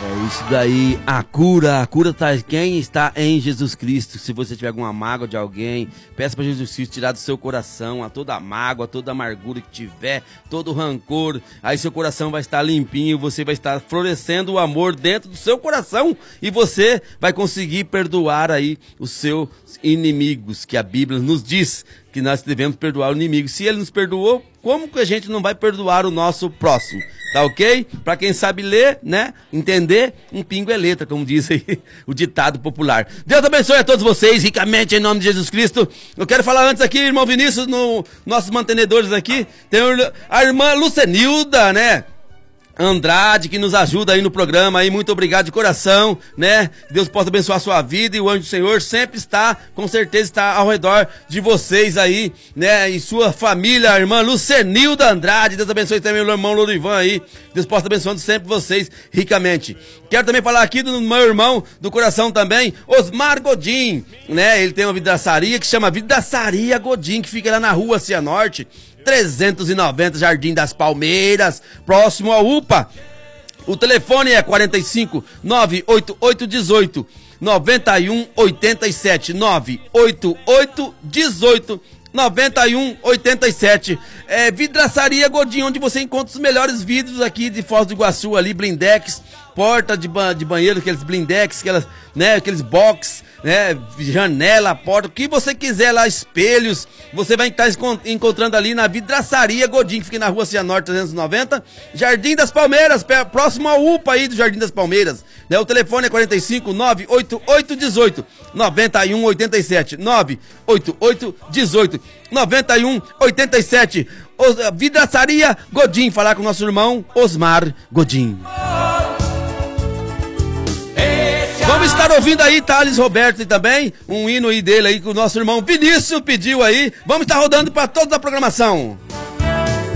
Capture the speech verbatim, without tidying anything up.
É isso daí, a cura, a cura tá quem está em Jesus Cristo. Se você tiver alguma mágoa de alguém, peça para Jesus Cristo tirar do seu coração a toda a mágoa, toda a amargura que tiver, todo o rancor. Aí seu coração vai estar limpinho, você vai estar florescendo o amor dentro do seu coração e você vai conseguir perdoar aí os seus inimigos, que a Bíblia nos diz que nós devemos perdoar o inimigo. Se ele nos perdoou, como que a gente não vai perdoar o nosso próximo? Tá ok? Pra quem sabe ler, né? Entender, um pingo é letra, como diz aí o ditado popular. Deus abençoe a todos vocês, ricamente, em nome de Jesus Cristo. Eu quero falar antes aqui, irmão Vinícius, no, nossos mantenedores aqui, tem a irmã Lucenilda, né? Andrade, que nos ajuda aí no programa aí, muito obrigado de coração, né? Deus possa abençoar a sua vida e o anjo do Senhor sempre está, com certeza está ao redor de vocês aí, né? E sua família, a irmã Lucenilda Andrade, Deus abençoe também o irmão Lorivan aí, Deus possa abençoando sempre vocês ricamente. Quero também falar aqui do meu irmão do coração também, Osmar Godin, né? Ele tem uma vidraçaria que chama Vidraçaria Godin, que fica lá na rua Cianorte, trezentos e noventa, Jardim das Palmeiras, próximo ao U P A. O telefone é quarenta e cinco, nove oito oito um oito, nove um oito sete, nove oito oito um oito, nove um oito sete. É Vidraçaria Godinho, onde você encontra os melhores vidros aqui de Foz do Iguaçu, ali, blindex, porta de, ba de banheiro, aqueles blindex, aquelas, né, aqueles box, né, janela, porta, o que você quiser lá, espelhos, você vai estar encontrando ali na Vidraçaria Godinho, que fica na rua Cianorte trezentos e noventa, Jardim das Palmeiras, próximo ao U P A aí do Jardim das Palmeiras, né, o telefone é quarenta e cinco, nove oito oito um oito, nove um oito sete, nove oito oito um oito, nove um oito sete, Vidraçaria Godinho, falar com o nosso irmão Osmar Godinho. Vamos estar ouvindo aí Thales Roberto e também um hino aí dele aí que o nosso irmão Vinícius pediu aí. Vamos estar rodando para toda a programação.